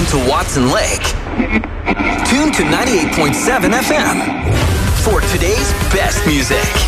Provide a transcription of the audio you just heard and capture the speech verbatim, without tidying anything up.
to Watson Lake. Tune to ninety-eight point seven F M for today's best music.